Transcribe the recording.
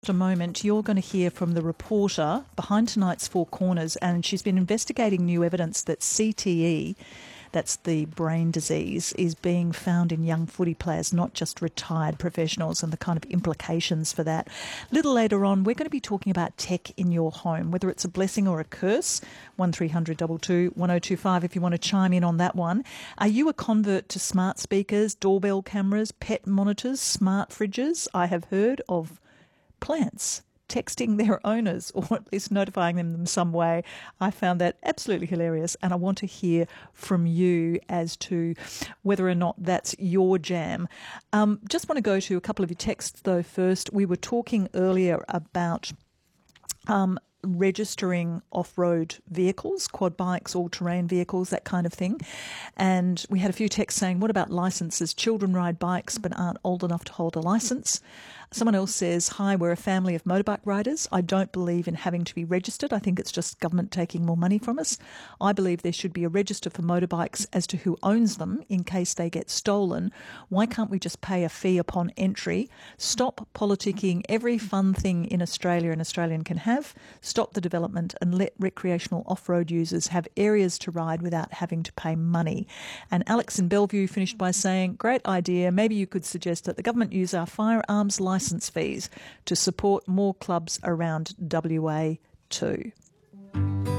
A moment, you're going to hear from the reporter behind tonight's Four Corners, and she's been investigating new evidence that CTE, that's the brain disease, is being found in young footy players, not just retired professionals, and the kind of implications for that. A little later on, we're going to be talking about tech in your home, whether it's a blessing or a curse. 1300 22 1025 if you want to chime in on that one. Are you a convert to smart speakers, doorbell cameras, pet monitors, smart fridges? I have heard of plants texting their owners, or at least notifying them in some way. I found that absolutely hilarious, and I want to hear from you as to whether or not that's your jam. Just want to go to a couple of your texts, though, first. We were talking earlier about registering off-road vehicles, quad bikes, all-terrain vehicles, that kind of thing. And we had a few texts saying, what about licenses? Children ride bikes but aren't old enough to hold a license. Someone else says, hi, we're a family of motorbike riders. I don't believe in having to be registered. I think it's just government taking more money from us. I believe there should be a register for motorbikes as to who owns them in case they get stolen. Why can't we just pay a fee upon entry? Stop politicking every fun thing in Australia an Australian can have. Stop the development and let recreational off-road users have areas to ride without having to pay money. And Alex in Bellevue finished by saying, great idea. Maybe you could suggest that the government use our firearms licence fees to support more clubs around WA too.